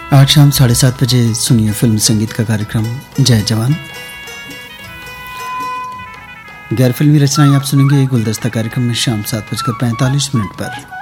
आज शाम 7:30 बजे सुनिए फिल्म संगीत का कार्यक्रम जय जवान। गैर फिल्मी रचनाएं आप सुनेंगे गुलदस्ता कार्यक्रम में शाम 7:45 पर।